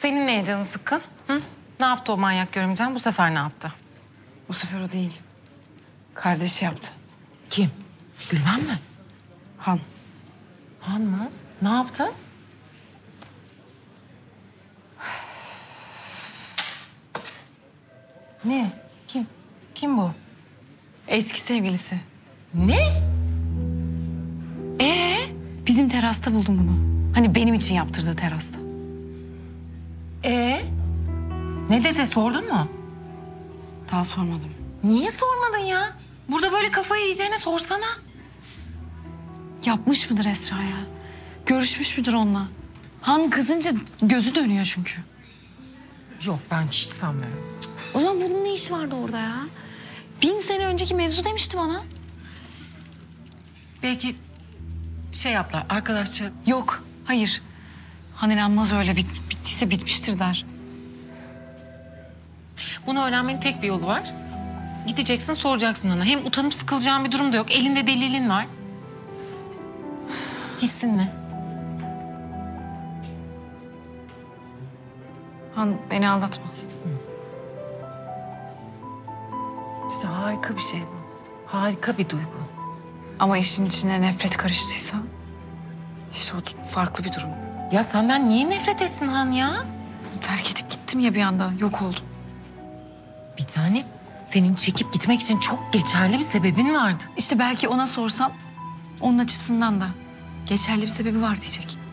Senin neye canı sıkkın? Hı? Ne yaptı o manyak görümcen? Bu sefer ne yaptı? Bu sefer o değil. Kardeşi yaptı. Kim? Gülben mi? Han. Han mı? Ne yaptı? Ne? Kim? Kim bu? Eski sevgilisi. Ne? Bizim terasta buldum bunu. Hani benim için yaptırdığı terasta. Ne dedi? Sordun mu? Daha sormadım. Niye sormadın ya? Burada böyle kafayı yiyeceğine sorsana. Yapmış mıdır Esra ya? Görüşmüş müdür onunla? Han kızınca gözü dönüyor çünkü. Yok, ben hiç sanmıyorum. O zaman bunun ne işi vardı orada ya? 1000 sene önceki mevzu demişti bana. Belki şey yaptılar, arkadaşça... Yok, hayır. Han inanmaz öyle. Bittiyse bitmiştir der. Bunu öğrenmenin tek bir yolu var. Gideceksin, soracaksın ona. Hem utanıp sıkılacağın bir durum da yok. Elinde delilin var. Hissin ne? Han beni aldatmaz. İşte harika bir şey bu. Harika bir duygu. Ama işin içine nefret karıştıysa... işte o farklı bir durum. Ya senden niye nefret etsin Han ya? Onu terk edip gittim ya bir anda. Yok oldum. Bir tane senin çekip gitmek için çok geçerli bir sebebin vardı. İşte belki ona sorsam... onun açısından da geçerli bir sebebi var diyecek.